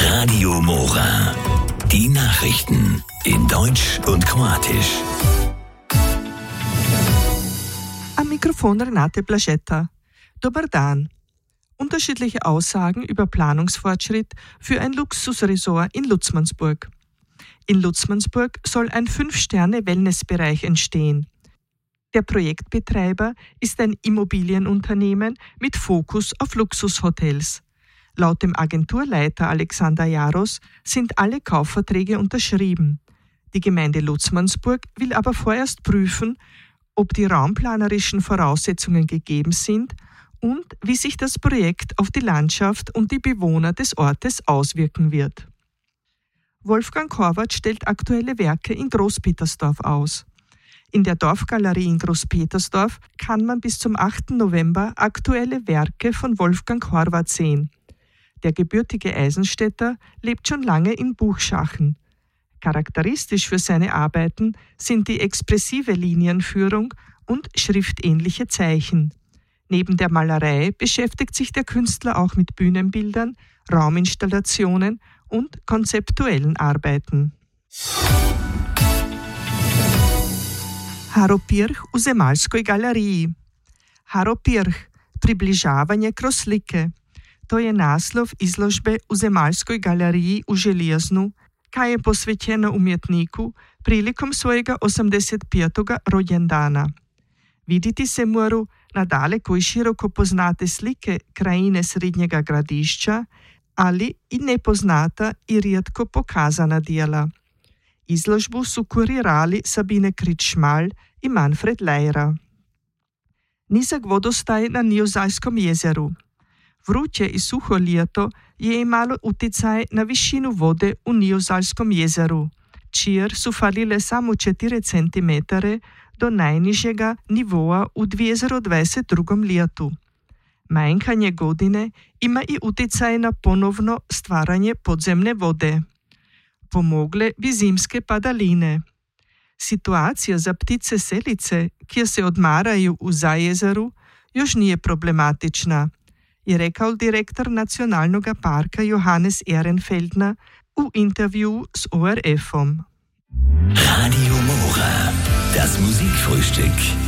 Radio Mora. Die Nachrichten in Deutsch und Kroatisch. Am Mikrofon Renate Blaschetta. Dobar dan. Unterschiedliche Aussagen über Planungsfortschritt für ein Luxusresort in Lutzmannsburg. In Lutzmannsburg soll ein 5-Sterne-Wellnessbereich entstehen. Der Projektbetreiber ist ein Immobilienunternehmen mit Fokus auf Luxushotels. Laut dem Agenturleiter Alexander Jaros sind alle Kaufverträge unterschrieben. Die Gemeinde Lutzmannsburg will aber vorerst prüfen, ob die raumplanerischen Voraussetzungen gegeben sind und wie sich das Projekt auf die Landschaft und die Bewohner des Ortes auswirken wird. Wolfgang Korwart stellt aktuelle Werke in Großpetersdorf aus. In der Dorfgalerie in Großpetersdorf kann man bis zum 8. November aktuelle Werke von Wolfgang Korwart sehen. Der gebürtige Eisenstädter lebt schon lange in Buchschachen. Charakteristisch für seine Arbeiten sind die expressive Linienführung und schriftähnliche Zeichen. Neben der Malerei beschäftigt sich der Künstler auch mit Bühnenbildern, Rauminstallationen und konzeptuellen Arbeiten. Haropirch u Zemalskoj galeriji. Haropirch, približavanje kroz slike. To je naslov izložbe u Zemalskoj galeriji u Željeznu, kaj je posvećena umjetniku prilikom svojega 85. rođendana. Viditi se moru na daleko i široko poznate slike krajine Srednjega gradišća, ali i nepoznata i rijetko pokazana dijela. Izložbu su kurirali Sabine Kritschmal i Manfred Lejra. Nizak vodostaj na Nijozalskom jezeru. Vruće i suho ljeto je imalo utjecaj na višinu vode u Nijozalskom jezeru, čir su falile samo 4 cm do najnižjega nivoa u 2022. ljetu. Manjkanje godine ima i utjecaj na ponovno stvaranje podzemne vode. Pomogle bi zimske padaline. Situacija za ptice selice, kjer se odmaraju u zajezeru, još nije problematična, je rekao direktor Nacionalnog parka Johannes Ehrenfeldner u intervju s ORF-om. Radio Mora. Das Musikfrühstück.